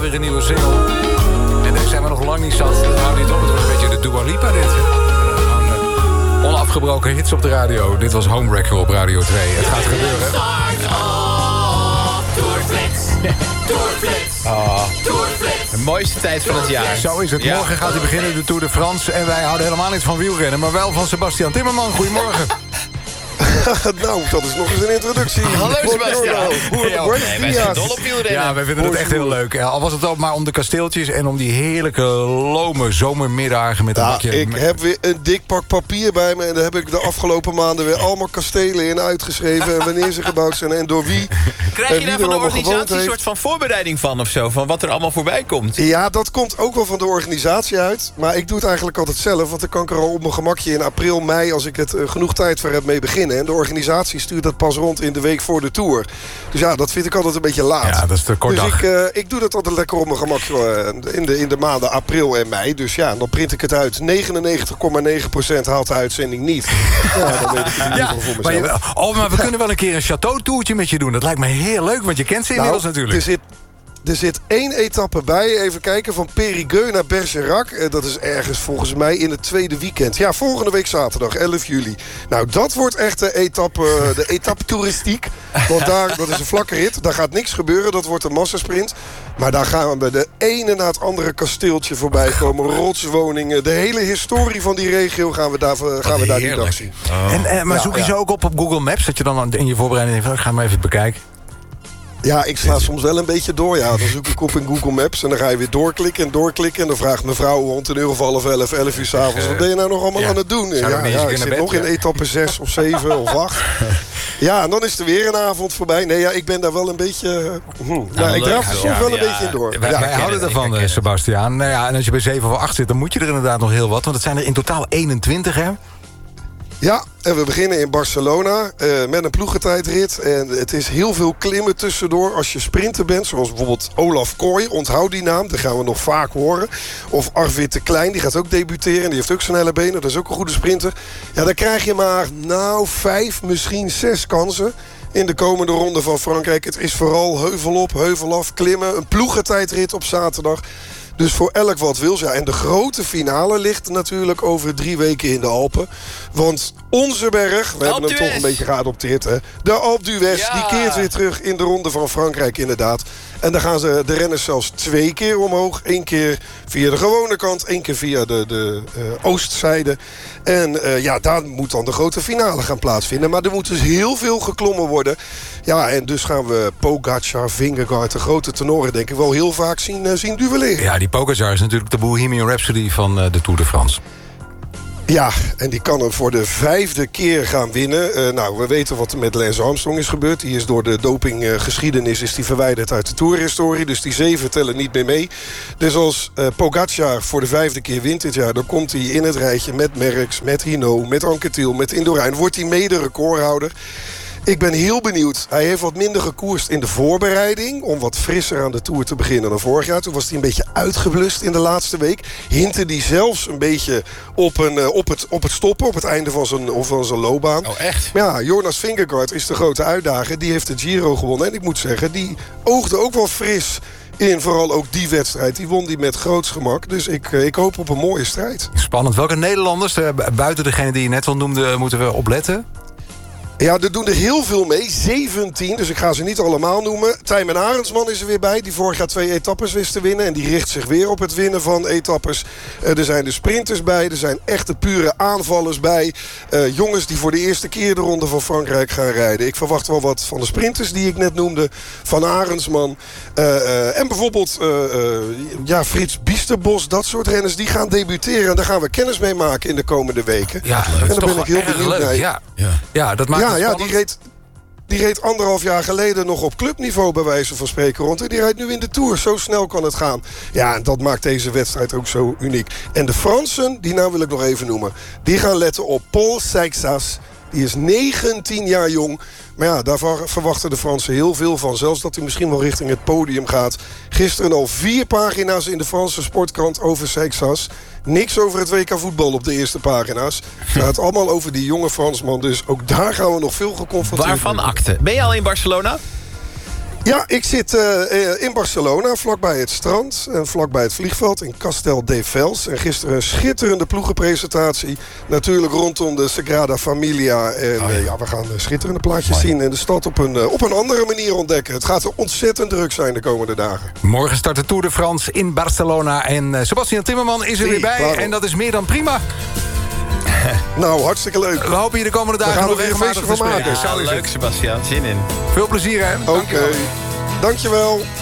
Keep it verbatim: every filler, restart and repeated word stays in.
weer een nieuwe single. En daar zijn we nog lang niet zat. Dat houdt niet op. Het was een beetje de Dua Lipa dit. Uh, onafgebroken hits op de radio. Dit was Homewrecker op Radio twee. Het gaat gebeuren. Oh, de mooiste tijd van het jaar. Zo is het. Ja. Morgen gaat hij beginnen, de Tour de France. En wij houden helemaal niet van wielrennen, maar wel van Sebastian Timmerman. Goedemorgen. Nou, dat is nog eens een introductie. Hallo Sebastian. Ja, nee, wij zijn dol op wielrennen. Ja, wij vinden het echt heel leuk. Ja, al was het ook maar om de kasteeltjes en om die heerlijke lome zomermiddagen met een ja, bakje. Ik heb weer een dik pak papier bij me. En daar heb ik de afgelopen maanden weer allemaal kastelen in uitgeschreven. En wanneer ze gebouwd zijn en door wie. Krijg je daar van de organisatie een soort van voorbereiding van of zo? Van wat er allemaal voorbij komt? Ja, dat komt ook wel van de organisatie uit. Maar ik doe het eigenlijk altijd zelf. Want dan kan ik er al op mijn gemakje in april, mei... als ik het uh, genoeg tijd voor heb mee beginnen. En de organisatie stuurt dat pas rond in de week voor de Tour. Dus ja, dat vind ik altijd een beetje laat. Ja, dat is te kort Dus dag. ik, uh, ik doe dat altijd lekker op mijn gemakje uh, in, de, in de maanden april en mei. Dus ja, dan print ik het uit. negenennegentig komma negen procent haalt de uitzending niet. Ja, dan weet ik het in ieder Ja, geval voor maar, mezelf. je, oh, maar we kunnen wel een keer een chateau-toertje met je doen. Dat lijkt me heel leuk, want je kent ze inmiddels Nou, natuurlijk. Er zit, er zit één etappe bij. Even kijken, van Périgueux naar Bergerac. Eh, dat is ergens volgens mij in het tweede weekend. Ja, volgende week zaterdag, elf juli. Nou, dat wordt echt de etappe, de etappe toeristiek. Want daar, dat is een vlakke rit. Daar gaat niks gebeuren. Dat wordt een massasprint. Maar daar gaan we de ene na het andere kasteeltje voorbij komen. Rotswoningen. De hele historie van die regio gaan we daar, gaan we daar die dag zien. Oh. En, eh, maar Ja, zoek je ja. ze ook op op Google Maps? Dat je dan in je voorbereiding denkt, van, ik ga maar even bekijken. Ja, ik sla soms wel een beetje door. Ja, dan zoek ik op in Google Maps en dan ga je weer doorklikken en doorklikken. En dan vraagt mevrouw rond een uur of half elf, elf uur s'avonds. Wat ben je nou nog allemaal ja. aan het doen? Zou Ja, ook niet eens ja, een ik keer zit naar nog bed, in ja. etappe zes of zeven of acht. Ja, en dan is er weer een avond voorbij. Nee, ja, ik ben daar wel een beetje... Hm, nou, Nou, ik leuk, draaf er soms ja. wel een Ja. beetje in door. Wij, Ja. wij houden het, ervan, ik herken eh, het. Sebastiaan. Nou ja, en als je bij zeven of acht zit, dan moet je er inderdaad nog heel wat. Want het zijn er in totaal eenentwintig, hè? Ja, en we beginnen in Barcelona uh, met een ploegentijdrit. En het is heel veel klimmen tussendoor. Als je sprinter bent, zoals bijvoorbeeld Olaf Kooi. Onthoud die naam, dat gaan we nog vaak horen. Of Arvid de Klein, die gaat ook debuteren. Die heeft ook snelle benen, dat is ook een goede sprinter. Ja, dan krijg je maar, nou, vijf, misschien zes kansen in de komende ronde van Frankrijk. Het is vooral heuvel op, heuvel af, klimmen. Een ploegentijdrit op zaterdag. Dus voor elk wat wil. Ja, en de grote finale ligt natuurlijk over drie weken in de Alpen. Want onze berg, we hebben hem toch een beetje geadopteerd, hè? De Alpe d'Huez, Ja. die keert weer terug in de ronde van Frankrijk inderdaad. En dan gaan ze de renners zelfs twee keer omhoog. Eén keer via de gewone kant, één keer via de, de uh, oostzijde. En uh, ja, daar moet dan de grote finale gaan plaatsvinden. Maar er moet dus heel veel geklommen worden. Ja, en dus gaan we Pogacar, Vingegaard, de grote tenoren, denk ik, wel heel vaak zien, uh, zien duelleren. Ja, die Pogacar is natuurlijk de Bohemian Rhapsody van uh, de Tour de France. Ja, en die kan hem voor de vijfde keer gaan winnen. Uh, nou, we weten wat er met Lance Armstrong is gebeurd. Die is door de dopinggeschiedenis is die verwijderd uit de tourhistorie. Dus die zeven tellen niet meer mee. Dus als uh, Pogacar voor de vijfde keer wint dit jaar, dan komt hij in het rijtje met Merckx, met Hinault, met Anquetil, met Indurain. Wordt hij mede recordhouder. Ik ben heel benieuwd. Hij heeft wat minder gekoerst in de voorbereiding, om wat frisser aan de Tour te beginnen dan vorig jaar. Toen was hij een beetje uitgeblust in de laatste week. Hintte hij zelfs een beetje op, een, uh, op, het, op het stoppen, op het einde van zijn, of van zijn loopbaan. Oh, echt? Maar ja, Jonas Vingegaard is de grote uitdager. Die heeft de Giro gewonnen. En ik moet zeggen, die oogde ook wel fris in vooral ook die wedstrijd. Die won die met groots gemak. Dus ik, uh, ik hoop op een mooie strijd. Spannend. Welke Nederlanders, uh, buiten degene die je net al noemde, moeten we opletten? Ja, er doen er heel veel mee. zeventien, dus ik ga ze niet allemaal noemen. Tijmen Arendsman is er weer bij, die vorig jaar twee etappes wist te winnen. En die richt zich weer op het winnen van etappes. Uh, er zijn de sprinters bij, er zijn echte pure aanvallers bij. Uh, jongens die voor de eerste keer de Ronde van Frankrijk gaan rijden. Ik verwacht wel wat van de sprinters die ik net noemde. Van Arendsman. Uh, uh, en bijvoorbeeld uh, uh, ja, Frits Biesterbos, dat soort renners, die gaan debuteren. En daar gaan we kennis mee maken in de komende weken. Ja, en daar ben ik heel benieuwd naar. Ja. Ja. ja, dat maakt Ja, ja, die reed, die reed anderhalf jaar geleden nog op clubniveau bij wijze van spreken rond. En die rijdt nu in de Tour. Zo snel kan het gaan. Ja, en dat maakt deze wedstrijd ook zo uniek. En de Fransen, die naam wil ik nog even noemen. Die gaan letten op Paul Seixas. Die is negentien jaar jong. Maar ja, daar verwachten de Fransen heel veel van. Zelfs dat hij misschien wel richting het podium gaat. Gisteren al vier pagina's in de Franse sportkrant over Seixas. Niks over het W K voetbal op de eerste pagina's. Het gaat allemaal over die jonge Fransman. Dus ook daar gaan we nog veel geconfronteerd Waarvan worden. akte? Ben je al in Barcelona? Ja, ik zit uh, in Barcelona, vlakbij het strand en vlakbij het vliegveld in Castel de Vels. En gisteren een schitterende ploegenpresentatie. Natuurlijk rondom de Sagrada Familia. En oh ja. Uh, ja, we gaan schitterende plaatjes Mooi. zien en de stad op een, uh, op een andere manier ontdekken. Het gaat er ontzettend druk zijn de komende dagen. Morgen start de Tour de France in Barcelona. En uh, Sebastian Timmerman is er weer bij. Waarom? En dat is meer dan prima. Nou, hartstikke leuk. We hopen je de komende dagen nog regelmatig te spreken. Ja, leuk, Sebastian. Zin in. Veel plezier, hè? Oké. Okay. Dankjewel.